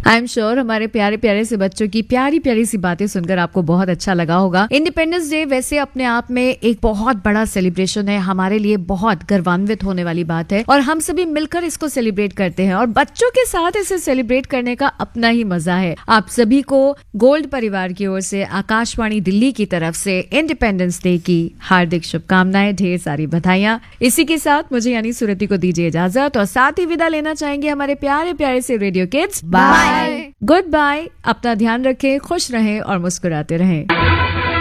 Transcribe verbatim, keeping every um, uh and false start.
I am sure हमारे प्यारे प्यारे से बच्चों की प्यारी प्यारी सी बातें सुनकर आपको बहुत अच्छा लगा होगा। इंडिपेंडेंस डे वैसे अपने आप में एक बहुत बड़ा सेलिब्रेशन है, हमारे लिए बहुत गर्वान्वित होने वाली बात है और हम सभी मिलकर इसको सेलिब्रेट करते हैं और बच्चों के साथ इसे सेलिब्रेट करने का अपना ही मजा है। आप सभी को गोल्ड परिवार की ओर से आकाशवाणी दिल्ली की तरफ से इंडिपेंडेंस डे की हार्दिक शुभकामनाएं, ढेर सारी बधाइयां। इसी के साथ मुझे यानी सुरति को दीजिए इजाजत और साथ ही विदा लेना चाहेंगे हमारे प्यारे प्यारे से radio kids. Bye, good bye, अपना ध्यान रखें, खुश रहें और मुस्कुराते रहें।